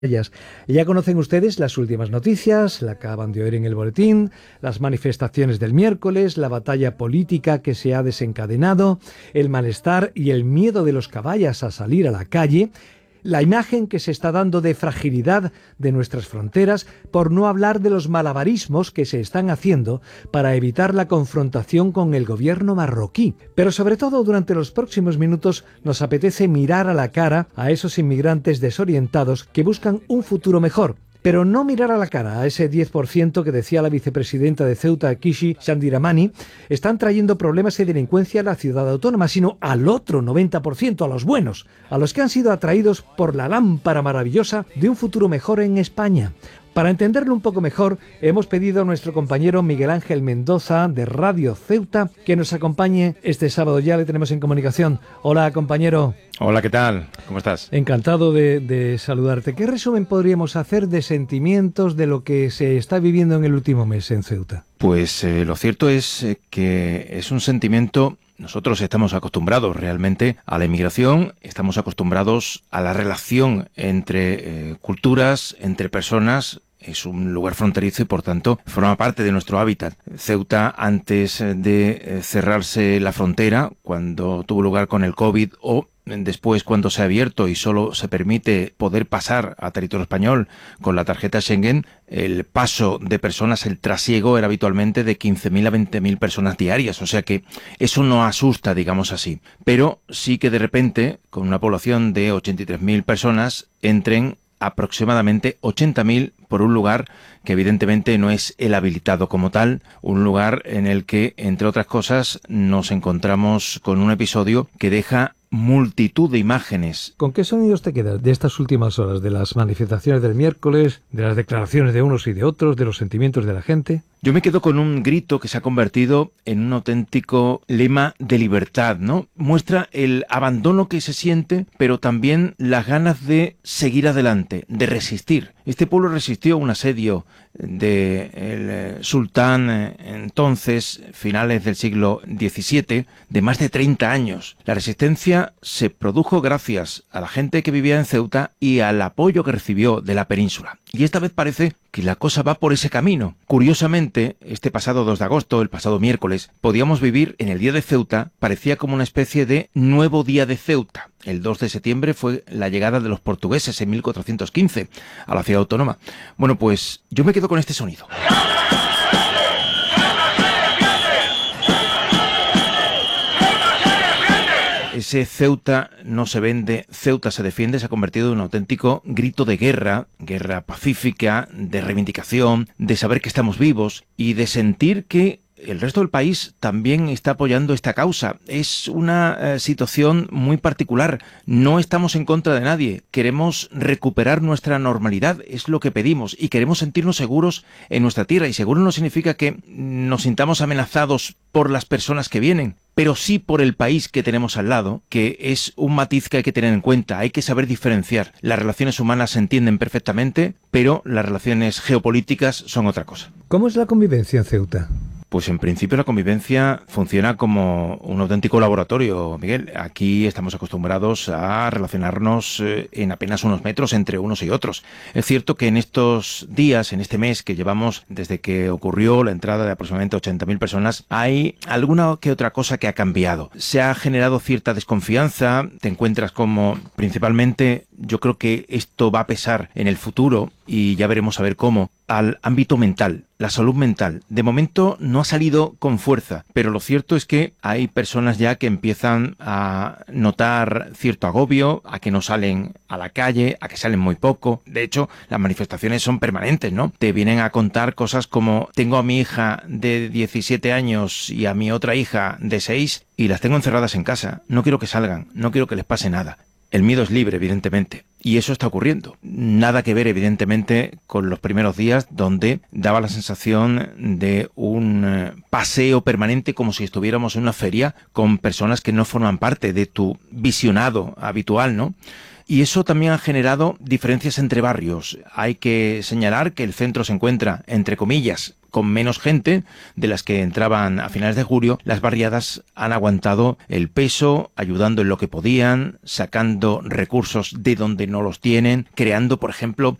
Ya conocen ustedes las últimas noticias, la acaban de oír en el boletín, las manifestaciones del miércoles, la batalla política que se ha desencadenado, el malestar y el miedo de los caballas a salir a la calle, la imagen que se está dando de fragilidad de nuestras fronteras, por no hablar de los malabarismos que se están haciendo para evitar la confrontación con el gobierno marroquí. Pero sobre todo durante los próximos minutos nos apetece mirar a la cara a esos inmigrantes desorientados que buscan un futuro mejor. Pero no mirar a la cara a ese 10% que decía la vicepresidenta de Ceuta, Kishi Chandiramani, están trayendo problemas y delincuencia a la ciudad autónoma, sino al otro 90%, a los buenos, a los que han sido atraídos por la lámpara maravillosa de un futuro mejor en España. Para entenderlo un poco mejor, hemos pedido a nuestro compañero Miguel Ángel Mendoza, de Radio Ceuta, que nos acompañe este sábado. Ya le tenemos en comunicación. Hola, compañero. Hola, ¿qué tal? ¿Cómo estás? Encantado de saludarte. ¿Qué resumen podríamos hacer de sentimientos de lo que se está viviendo en el último mes en Ceuta? Pues lo cierto es que es un sentimiento. Nosotros estamos acostumbrados realmente a la inmigración, estamos acostumbrados a la relación entre culturas, entre personas. Es un lugar fronterizo y, por tanto, forma parte de nuestro hábitat. Ceuta, antes de cerrarse la frontera, cuando tuvo lugar con el COVID, o después cuando se ha abierto y solo se permite poder pasar a territorio español con la tarjeta Schengen, el paso de personas, el trasiego era habitualmente de 15.000 a 20.000 personas diarias, o sea que eso no asusta, digamos así. Pero sí que de repente, con una población de 83.000 personas, entren aproximadamente 80.000 por un lugar que evidentemente no es el habilitado como tal, un lugar en el que, entre otras cosas, nos encontramos con un episodio que deja multitud de imágenes. ¿Con qué sonidos te quedas de estas últimas horas, de las manifestaciones del miércoles, de las declaraciones de unos y de otros, de los sentimientos de la gente? Yo me quedo con un grito que se ha convertido en un auténtico lema de libertad, ¿no? Muestra el abandono que se siente, pero también las ganas de seguir adelante, de resistir. Este pueblo resistió un asedio del sultán entonces, finales del siglo XVII, de más de 30 años. La resistencia se produjo gracias a la gente que vivía en Ceuta y al apoyo que recibió de la península. Y esta vez parece que la cosa va por ese camino. Curiosamente, este pasado 2 de agosto, el pasado miércoles, podíamos vivir en el Día de Ceuta, parecía como una especie de nuevo Día de Ceuta. El 2 de septiembre fue la llegada de los portugueses en 1415 a la ciudad autónoma. Bueno, pues yo me quedo con este sonido. Ese Ceuta no se vende, Ceuta se defiende, se ha convertido en un auténtico grito de guerra, guerra pacífica, de reivindicación, de saber que estamos vivos y de sentir que el resto del país también está apoyando esta causa. Es una situación muy particular. No estamos en contra de nadie. Queremos recuperar nuestra normalidad, es lo que pedimos, y queremos sentirnos seguros en nuestra tierra. Y seguro no significa que nos sintamos amenazados por las personas que vienen, pero sí por el país que tenemos al lado, que es un matiz que hay que tener en cuenta. Hay que saber diferenciar. Las relaciones humanas se entienden perfectamente, pero las relaciones geopolíticas son otra cosa. ¿Cómo es la convivencia en Ceuta? Pues en principio la convivencia funciona como un auténtico laboratorio, Miguel. Aquí estamos acostumbrados a relacionarnos en apenas unos metros entre unos y otros. Es cierto que en estos días, en este mes que llevamos desde que ocurrió la entrada de aproximadamente 80.000 personas, hay alguna que otra cosa que ha cambiado. Se ha generado cierta desconfianza, te encuentras como principalmente, yo creo que esto va a pesar en el futuro y ya veremos a ver cómo, al ámbito mental, la salud mental. De momento no ha salido con fuerza, pero lo cierto es que hay personas ya que empiezan a notar cierto agobio, a que no salen a la calle, a que salen muy poco. De hecho, las manifestaciones son permanentes, ¿no? Te vienen a contar cosas como: tengo a mi hija de 17 años y a mi otra hija de 6 y las tengo encerradas en casa. No quiero que salgan, no quiero que les pase nada. El miedo es libre, evidentemente, y eso está ocurriendo. Nada que ver, evidentemente, con los primeros días, donde daba la sensación de un paseo permanente, como si estuviéramos en una feria con personas que no forman parte de tu visionado habitual, ¿no? Y eso también ha generado diferencias entre barrios. Hay que señalar que el centro se encuentra, entre comillas, con menos gente de las que entraban a finales de julio, las barriadas han aguantado el peso, ayudando en lo que podían, sacando recursos de donde no los tienen, creando, por ejemplo,